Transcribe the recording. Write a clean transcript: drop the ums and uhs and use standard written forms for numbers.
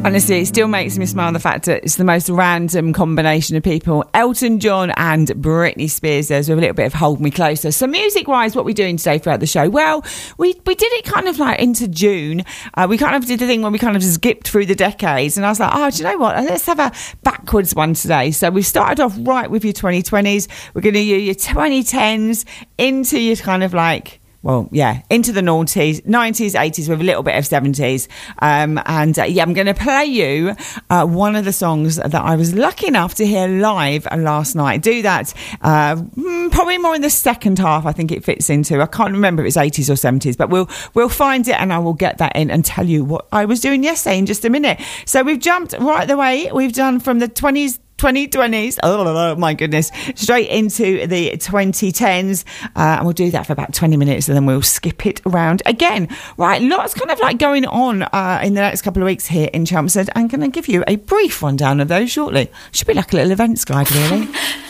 Honestly, it still makes me smile, the fact that it's the most random combination of people. Elton John and Britney Spears. There's a little bit of Hold Me Closer. So music-wise, what are we doing today throughout the show? Well, we did it kind of like into June. We kind of did the thing where we kind of skipped through the decades. And I was like, do you know what? Let's have a backwards one today. So we've started off right with your 2020s. We're going to do your 2010s into your kind of like... Well, yeah, into the noughties, 90s, 80s with a little bit of 70s. I'm going to play you one of the songs that I was lucky enough to hear live last night. Do that probably more in the second half, I think it fits into. I can't remember if it's 80s or 70s, but we'll find it and I will get that in and tell you what I was doing yesterday in just a minute. So we've jumped right the way. We've done from the 2020s, oh my goodness, straight into the 2010s, and we'll do that for about 20 minutes and then we'll skip it around again. Right, lots kind of like going on in the next couple of weeks here in Chelmsford. I'm going to give you a brief rundown of those shortly. Should be like a little events guide, really.